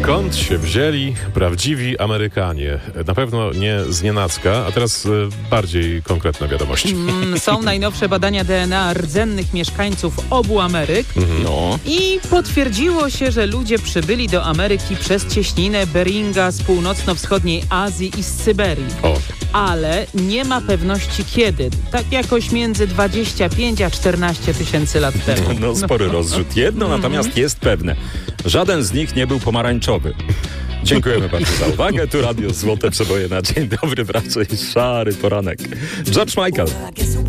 Skąd się wzięli prawdziwi Amerykanie? Na pewno nie znienacka, a teraz bardziej konkretne wiadomości. Są najnowsze badania DNA rdzennych mieszkańców obu Ameryk i potwierdziło się, że ludzie przybyli do Ameryki przez cieśninę Beringa z północno-wschodniej Azji i z Syberii. Ale nie ma pewności kiedy. Tak jakoś między 25 a 14 tysięcy lat temu. No spory rozrzut. Jedno natomiast jest pewne. Żaden z nich nie był pomarańczowy. Dziękujemy bardzo za uwagę. Tu Radio Złote Przeboje na dzień dobry. Wraca i szary poranek. George Michael.